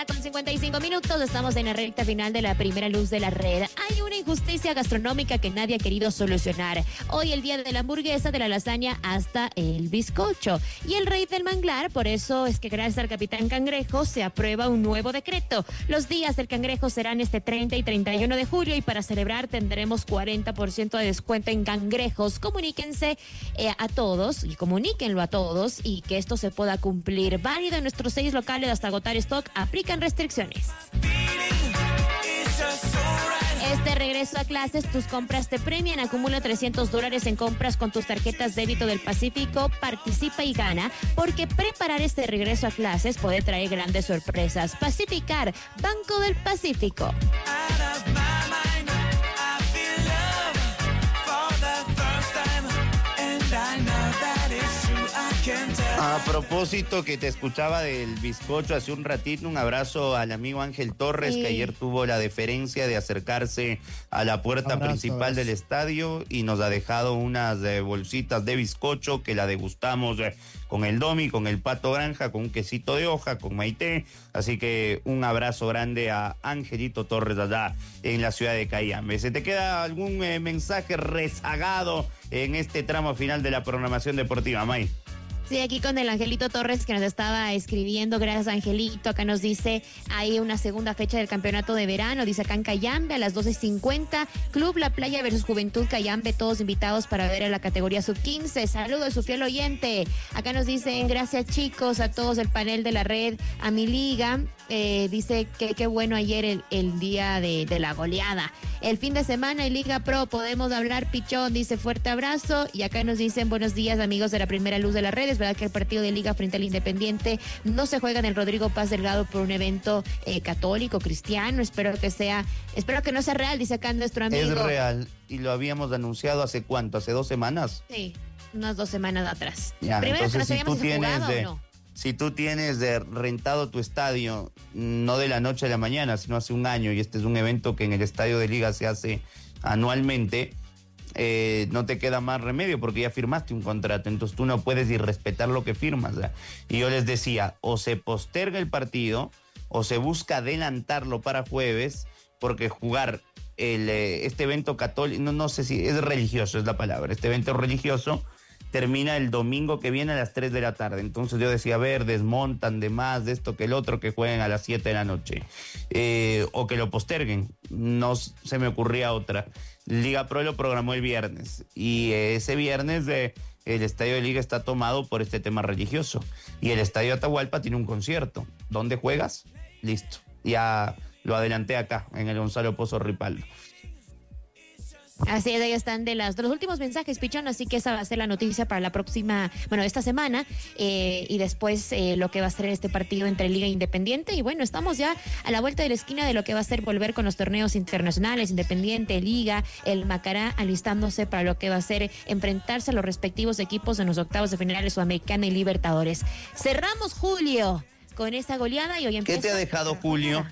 1:55 estamos en la recta final de la primera luz de la red. Hay una injusticia gastronómica que nadie ha querido solucionar. Hoy el día de la hamburguesa, de la lasaña hasta el bizcocho. Y el rey del manglar, por eso es que gracias al capitán Cangrejo se aprueba un nuevo decreto. Los días del cangrejo serán este 30 y 31 de julio y para celebrar tendremos 40% de descuento en cangrejos. Comuníquense a todos y comuníquenlo a todos y que esto se pueda cumplir. Válido en nuestros 6 locales hasta agotar stock. Aplican restricciones. Este regreso a clases, tus compras te premian. Acumula $300 en compras con tus tarjetas débito del Pacífico. Participa y gana, porque preparar este regreso a clases puede traer grandes sorpresas. Pacificar, Banco del Pacífico. A propósito que te escuchaba del bizcocho hace un ratito, un abrazo al amigo Ángel Torres, que ayer tuvo la deferencia de acercarse a la puerta principal del estadio y nos ha dejado unas bolsitas de bizcocho que la degustamos con el Domi, con el Pato Granja, con un quesito de hoja, con Maite. Así que un abrazo grande a Angelito Torres allá en la ciudad de Cayambe. ¿Se te queda algún mensaje rezagado en este tramo final de la programación deportiva, May? Sí, aquí con el Angelito Torres que nos estaba escribiendo. Gracias, Angelito. Acá nos dice, hay una segunda fecha del campeonato de verano. Dice acá en Cayambe a las 12:50. Club La Playa versus Juventud Cayambe. Todos invitados para ver a la categoría sub-15. Saludos, su fiel oyente. Acá nos dicen, gracias chicos, a todos el panel de la red, a mi liga. Dice que qué bueno ayer el día de la goleada. El fin de semana en Liga Pro podemos hablar, Pichón. Dice, fuerte abrazo. Y acá nos dicen, buenos días amigos de la primera luz de la red. Es verdad que el partido de Liga frente al Independiente no se juega en el Rodrigo Paz Delgado por un evento católico, cristiano. Espero que no sea real, dice acá nuestro amigo. Es real y lo habíamos anunciado hace ¿cuánto? ¿Hace 2 semanas? Sí, unas 2 semanas atrás. Ya, primero entonces, que no sabíamos si se jugaba o no. Si tú tienes rentado tu estadio, no de la noche a la mañana, sino hace un año, y este es un evento que en el estadio de Liga se hace anualmente, no te queda más remedio porque ya firmaste un contrato, entonces tú no puedes irrespetar lo que firmas. ¿Ya? Y yo les decía, o se posterga el partido o se busca adelantarlo para jueves, porque jugar este evento católico, no sé si es religioso, es la palabra, este evento religioso termina el domingo que viene a las 3 de la tarde. Entonces yo decía, a ver, desmontan de más de esto que el otro, que jueguen a las 7 de la noche. O que lo posterguen. No se me ocurría otra. Liga Pro lo programó el viernes. Y ese viernes el estadio de Liga está tomado por este tema religioso. Y el estadio Atahualpa tiene un concierto. ¿Dónde juegas? Listo. Ya lo adelanté acá, en el Gonzalo Pozo Ripaldo. Así es, ahí están de los últimos mensajes, Pichón, así que esa va a ser la noticia para la próxima, esta semana, y después lo que va a ser este partido entre Liga e Independiente, y bueno, estamos ya a la vuelta de la esquina de lo que va a ser volver con los torneos internacionales, Independiente, Liga, el Macará, alistándose para lo que va a ser enfrentarse a los respectivos equipos en los octavos de finales Sudamericana y Libertadores. Cerramos julio con esa goleada y hoy empieza. ¿Qué te ha dejado julio?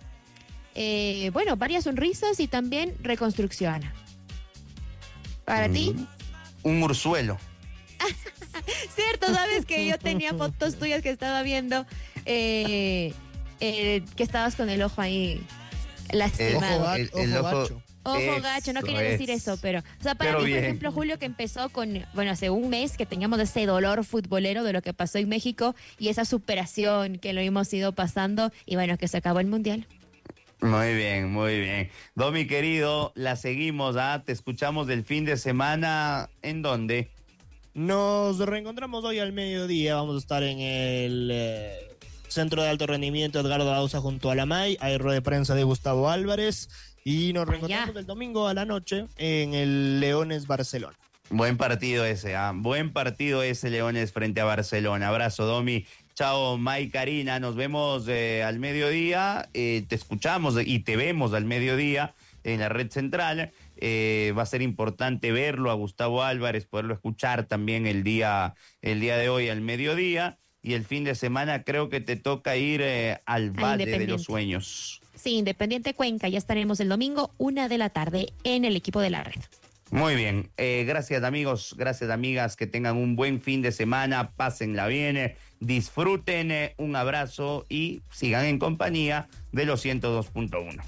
Varias sonrisas y también reconstrucción. ¿Para ti? Un murzuelo. Cierto, sabes que yo tenía fotos tuyas que estaba viendo, que estabas con el ojo ahí lastimado. Ojo gacho, no quería decir eso, pero... O sea, para mí, por ejemplo, Julio, que empezó con... hace un mes que teníamos ese dolor futbolero de lo que pasó en México y esa superación que lo hemos ido pasando y que se acabó el Mundial. Muy bien, muy bien. Domi, querido, la seguimos, Te escuchamos del fin de semana. ¿En dónde? Nos reencontramos hoy al mediodía. Vamos a estar en el Centro de Alto Rendimiento Edgardo Dauza junto a la MAI. Hay rueda de prensa de Gustavo Álvarez. Y nos reencontramos el domingo a la noche en el Leones Barcelona. Buen partido ese, Buen partido ese, Leones frente a Barcelona. Abrazo, Domi. Chao, May, Karina, nos vemos al mediodía, te escuchamos y te vemos al mediodía en la red central. Va a ser importante verlo a Gustavo Álvarez, poderlo escuchar también el día de hoy al mediodía. Y el fin de semana creo que te toca ir al Valle de los Sueños. Sí, Independiente Cuenca, ya estaremos el domingo 1 de la tarde en el equipo de la red. Muy bien, gracias amigos, gracias amigas, que tengan un buen fin de semana, pásenla bien, disfruten, un abrazo y sigan en compañía de los 102.1.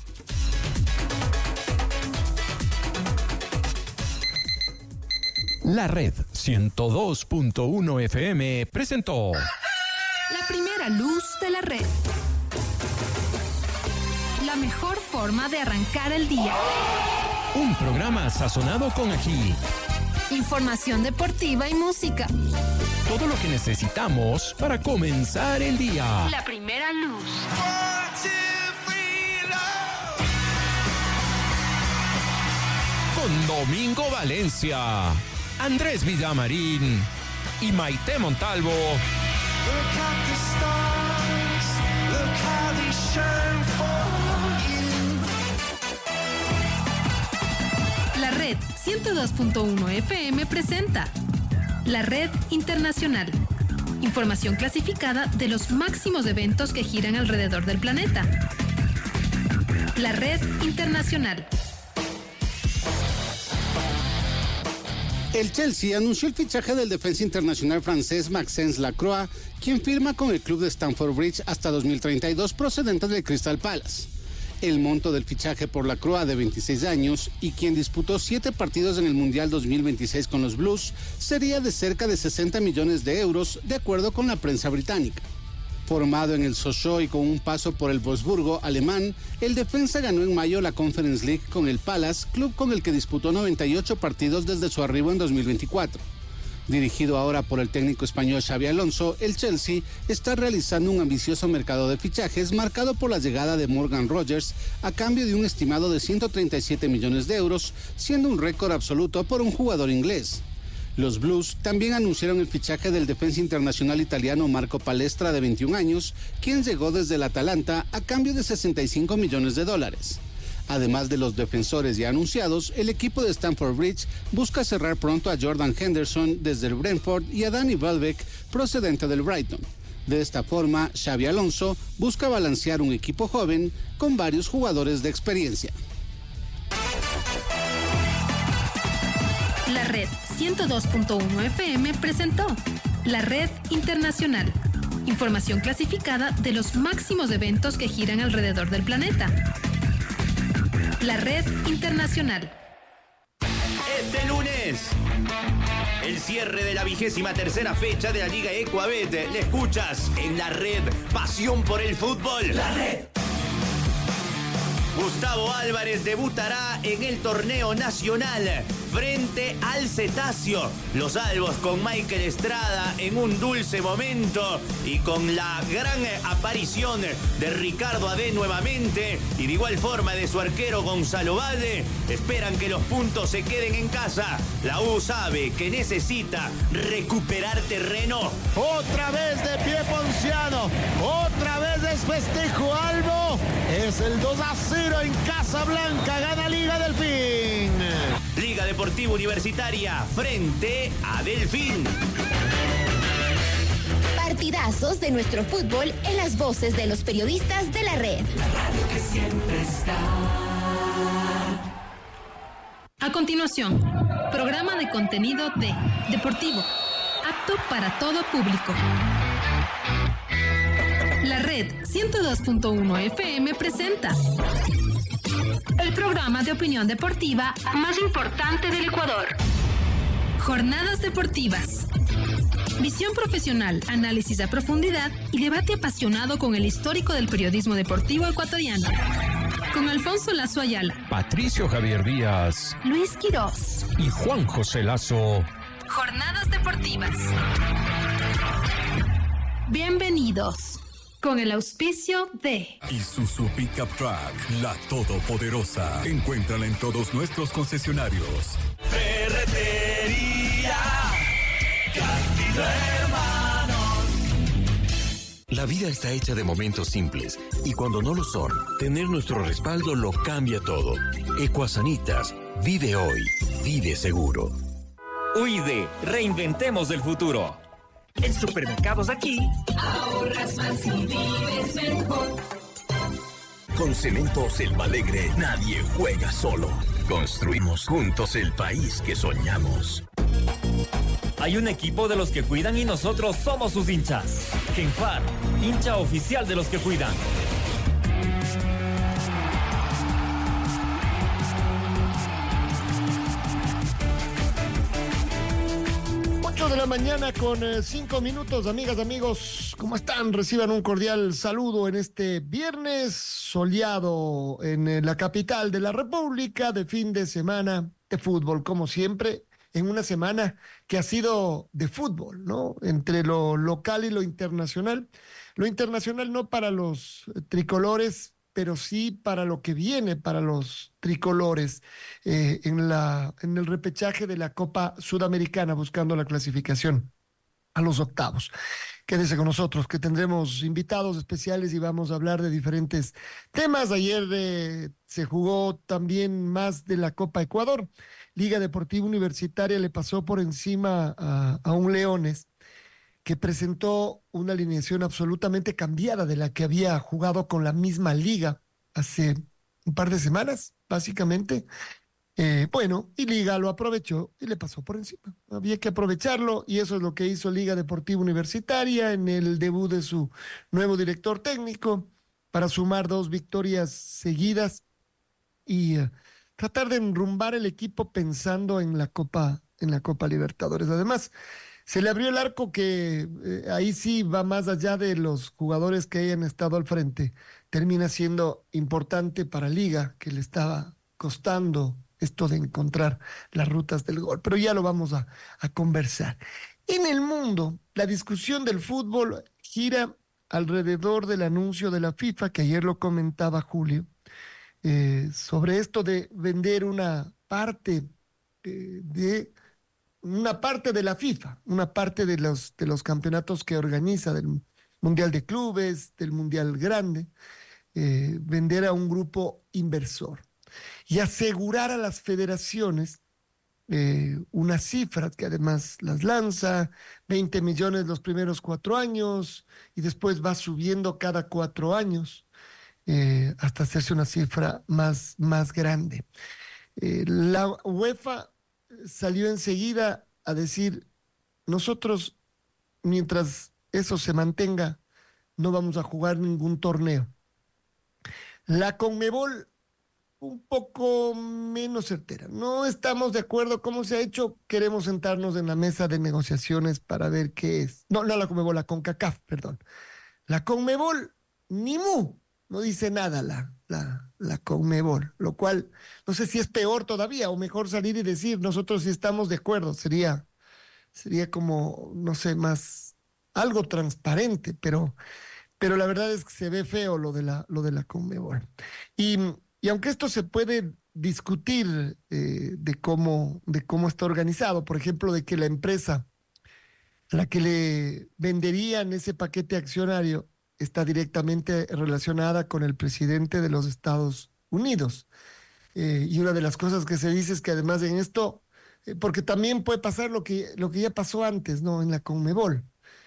La Red 102.1 FM presentó la primera luz de la red. La mejor forma de arrancar el día. Un programa sazonado con ají. Información deportiva y música. Todo lo que necesitamos para comenzar el día. La primera luz. Con Domingo Valencia, Andrés Villamarín y Maite Montalvo. La Red 102.1 FM presenta La Red Internacional. Información clasificada de los máximos eventos que giran alrededor del planeta. La Red Internacional. El Chelsea anunció el fichaje del defensa internacional francés Maxence Lacroix, quien firma con el club de Stamford Bridge hasta 2032 procedente del Crystal Palace. El monto del fichaje por Lacroix, de 26 años, y quien disputó 7 partidos en el Mundial 2026 con los Blues, sería de cerca de 60 millones de euros, de acuerdo con la prensa británica. Formado en el Sochaux y con un paso por el Wolfsburgo alemán, el defensa ganó en mayo la Conference League con el Palace, club con el que disputó 98 partidos desde su arribo en 2024. Dirigido ahora por el técnico español Xabi Alonso, el Chelsea está realizando un ambicioso mercado de fichajes marcado por la llegada de Morgan Rogers a cambio de un estimado de 137 millones de euros, siendo un récord absoluto por un jugador inglés. Los Blues también anunciaron el fichaje del defensa internacional italiano Marco Palestra, de 21 años, quien llegó desde el Atalanta a cambio de 65 millones de dólares. Además de los defensores ya anunciados, el equipo de Stamford Bridge busca cerrar pronto a Jordan Henderson desde el Brentford y a Danny Welbeck procedente del Brighton. De esta forma, Xabi Alonso busca balancear un equipo joven con varios jugadores de experiencia. La Red 102.1 FM presentó La Red Internacional. Información clasificada de los máximos eventos que giran alrededor del planeta. La Red Internacional. Este lunes, el cierre de la 23ª fecha de la Liga Ecuabet. Le escuchas en La Red, pasión por el fútbol. La Red. Gustavo Álvarez debutará en el torneo nacional frente al Cetáceo. Los albos con Michael Estrada en un dulce momento y con la gran aparición de Ricardo Adé nuevamente y de igual forma de su arquero Gonzalo Valle, esperan que los puntos se queden en casa. La U sabe que necesita recuperar terreno. Otra vez de pie Ponciano, otra vez es festejo Albo, es el 2-0 en Casablanca, gana Liga Delfín. Liga Deportiva Universitaria frente a Delfín. Partidazos de nuestro fútbol en las voces de los periodistas de la red. La radio que siempre está. A continuación, programa de contenido de deportivo, apto para todo público. La Red 102.1 FM presenta el programa de opinión deportiva más importante del Ecuador. Jornadas deportivas. Visión profesional, análisis a profundidad y debate apasionado con el histórico del periodismo deportivo ecuatoriano. Con Alfonso Lazo Ayala, Patricio Javier Díaz, Luis Quirós y Juan José Lazo. Jornadas deportivas. Bienvenidos. Con el auspicio de Isuzu Pickup Truck, la todopoderosa. Encuéntrala en todos nuestros concesionarios. Ferretería Castillo Hermanos. La vida está hecha de momentos simples y cuando no lo son, tener nuestro respaldo lo cambia todo. Ecuasanitas, vive hoy, vive seguro. UIDE, reinventemos el futuro. En Supermercados Aquí, ahorras más y vives mejor. Con Cementos Selva Alegre, nadie juega solo. Construimos juntos el país que soñamos. Hay un equipo de los que cuidan y nosotros somos sus hinchas. Genfar, hincha oficial de los que cuidan. 8 de la mañana con 5 minutos, amigas, amigos, ¿cómo están? Reciban un cordial saludo en este viernes soleado en la capital de la República, de fin de semana de fútbol, como siempre, en una semana que ha sido de fútbol, ¿no? Entre lo local y lo internacional. Lo internacional no para los tricolores, pero sí para lo que viene para los tricolores en el repechaje de la Copa Sudamericana, buscando la clasificación a los octavos. Quédese con nosotros, que tendremos invitados especiales y vamos a hablar de diferentes temas. Ayer se jugó también más de la Copa Ecuador. Liga Deportiva Universitaria le pasó por encima a un Leones, que presentó una alineación absolutamente cambiada de la que había jugado con la misma liga hace un par de semanas, básicamente. Y Liga lo aprovechó y le pasó por encima. Había que aprovecharlo y eso es lo que hizo Liga Deportiva Universitaria en el debut de su nuevo director técnico, para sumar 2 victorias seguidas y tratar de enrumbar el equipo pensando en la Copa Libertadores. Además, se le abrió el arco que ahí sí va más allá de los jugadores que hayan estado al frente. Termina siendo importante para Liga, que le estaba costando esto de encontrar las rutas del gol. Pero ya lo vamos a conversar. En el mundo, la discusión del fútbol gira alrededor del anuncio de la FIFA, que ayer lo comentaba Julio, sobre esto de vender una parte de la FIFA, una parte de los campeonatos que organiza, del Mundial de Clubes, del Mundial Grande, vender a un grupo inversor y asegurar a las federaciones unas cifras que además las lanza, 20 millones los primeros 4 años y después va subiendo cada 4 años hasta hacerse una cifra más grande. La UEFA salió enseguida a decir: nosotros, mientras eso se mantenga, no vamos a jugar ningún torneo. La Conmebol, un poco menos certera. No estamos de acuerdo cómo se ha hecho, queremos sentarnos en la mesa de negociaciones para ver qué es. No la Conmebol, la CONCACAF, perdón. La Conmebol, ni mu, no dice nada la Conmebol, lo cual no sé si es peor todavía o mejor salir y decir nosotros sí estamos de acuerdo. Sería como, no sé, más algo transparente, pero la verdad es que se ve feo lo de la Conmebol. Y aunque esto se puede discutir de cómo está organizado, por ejemplo, de que la empresa a la que le venderían ese paquete accionario está directamente relacionada con el presidente de los Estados Unidos. Y una de las cosas que se dice es que además en esto, porque también puede pasar lo que ya pasó antes, ¿no? En la Conmebol.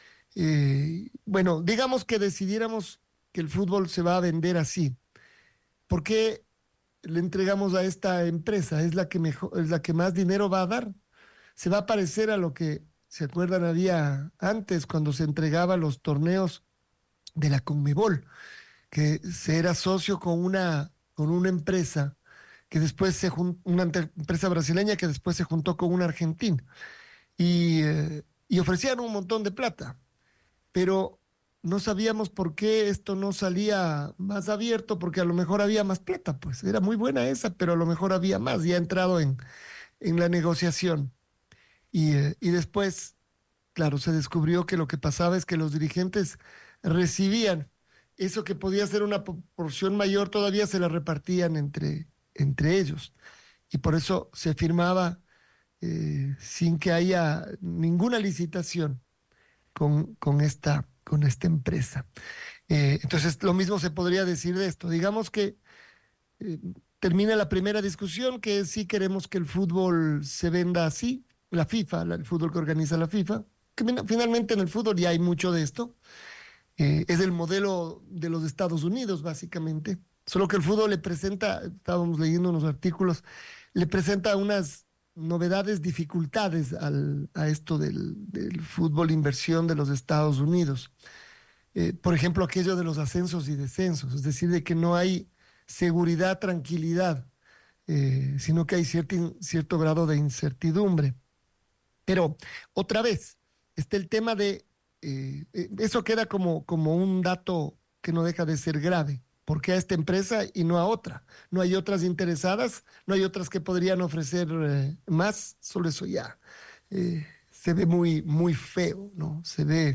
Digamos que decidiéramos que el fútbol se va a vender así. ¿Por qué le entregamos a esta empresa? Es la que más dinero va a dar. Se va a parecer a lo que, ¿se acuerdan? Había antes cuando se entregaban los torneos de la Conmebol, que se era socio con una empresa que después una empresa brasileña que después se juntó con una argentina y ofrecían un montón de plata, pero no sabíamos por qué esto no salía más abierto, porque a lo mejor había más plata, pues era muy buena esa, pero a lo mejor había más, ya entrado en la negociación. Y después, claro, se descubrió que lo que pasaba es que los dirigentes recibían eso que podía ser una porción mayor, todavía se la repartían entre ellos. Y por eso se firmaba sin que haya ninguna licitación con esta empresa. Entonces, lo mismo se podría decir de esto. Digamos que termina la primera discusión, que es si queremos que el fútbol se venda así, la FIFA, el fútbol que organiza la FIFA, que finalmente en el fútbol ya hay mucho de esto. Es el modelo de los Estados Unidos, básicamente. Solo que el fútbol le presenta, estábamos leyendo unos artículos, le presenta unas novedades, dificultades a esto del fútbol inversión de los Estados Unidos. Por ejemplo, aquello de los ascensos y descensos, es decir, de que no hay seguridad, tranquilidad, sino que hay cierto grado de incertidumbre. Pero otra vez, está el tema de, eso queda como un dato que no deja de ser grave. ¿Por qué a esta empresa y no a otra? No hay otras interesadas, no hay otras que podrían ofrecer más, solo eso ya se ve muy, muy feo, ¿no? Se ve,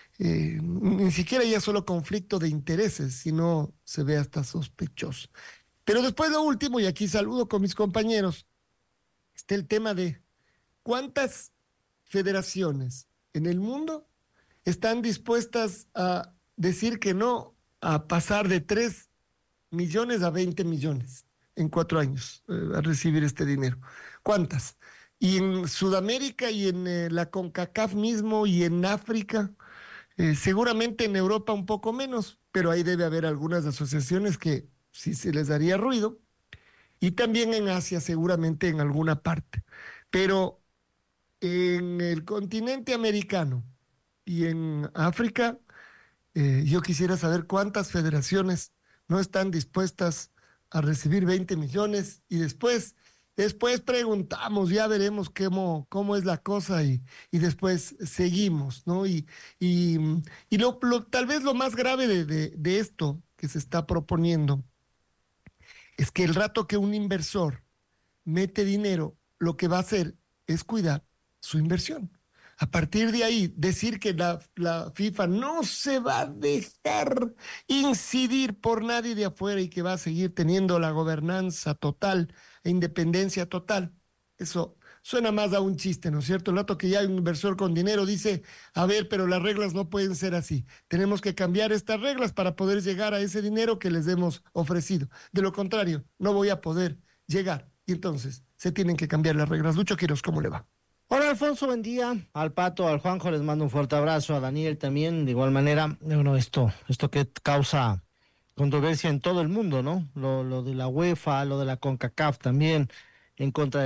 ni siquiera ya solo conflicto de intereses, sino se ve hasta sospechoso. Pero después lo último, y aquí saludo con mis compañeros, está el tema de cuántas federaciones en el mundo están dispuestas a decir que no a pasar de 3 millones a 20 millones en 4 años a recibir este dinero. ¿Cuántas? Y en Sudamérica y en la CONCACAF mismo y en África, seguramente en Europa un poco menos, pero ahí debe haber algunas asociaciones que sí se les daría ruido, y también en Asia seguramente en alguna parte. Pero en el continente americano y en África, yo quisiera saber cuántas federaciones no están dispuestas a recibir 20 millones y después preguntamos, ya veremos cómo es la cosa y después seguimos, ¿no? Y tal vez lo más grave de esto que se está proponiendo es que el rato que un inversor mete dinero, lo que va a hacer es cuidar su inversión. A partir de ahí, decir que la FIFA no se va a dejar incidir por nadie de afuera y que va a seguir teniendo la gobernanza total e independencia total, eso suena más a un chiste, ¿no es cierto? El rato que ya hay un inversor con dinero dice, a ver, pero las reglas no pueden ser así. Tenemos que cambiar estas reglas para poder llegar a ese dinero que les hemos ofrecido. De lo contrario, no voy a poder llegar. Y entonces se tienen que cambiar las reglas. Lucho Quiroz, ¿cómo le va? Hola Alfonso, buen día. Al Pato, al Juanjo les mando un fuerte abrazo, a Daniel también, de igual manera. Bueno, esto que causa controversia en todo el mundo, ¿no? Lo de la UEFA, lo de la CONCACAF también, en contra de